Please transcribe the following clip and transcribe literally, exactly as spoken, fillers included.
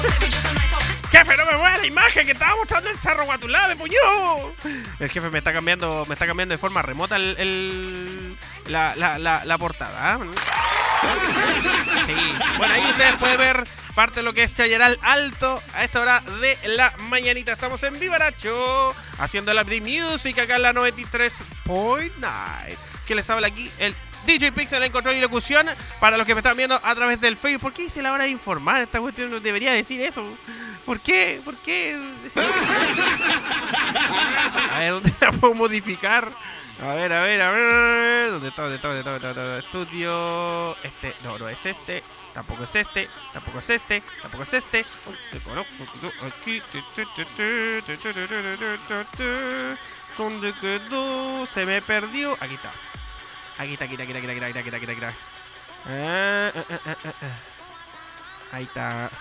Jefe, no me muevas la imagen que estaba mostrando el Cerro Guatulá, puño. El jefe me está cambiando, me está cambiando de forma remota el, el la, la, la, la portada. ¿eh? Sí. Bueno, ahí ustedes pueden ver parte de lo que es Chayaral Alto a esta hora de la mañanita. Estamos en Vivaracho haciendo la D Music acá en la noventa y tres punto nueve. Que les habla aquí el D J Pixel en control y locución. Para los que me están viendo a través del Facebook, ¿por qué hice la hora de informar? Esta cuestión no debería decir eso. ¿Por qué? ¿Por qué? A ver, ¿dónde la puedo modificar? A ver, a ver, a ver. ¿Dónde está? ¿Dónde está? ¿Dónde está? ¿Dónde está? Estudio. Este, no, no es este. Tampoco es este. Tampoco es este. Tampoco es este. Te conozco. Aquí. ¿Dónde quedó? Se me perdió. Aquí está. Aquí está, aquí está, aquí está, aquí está, aquí está, aquí está, aquí está. Ah, ah, ah, ah, ah. Ahí está.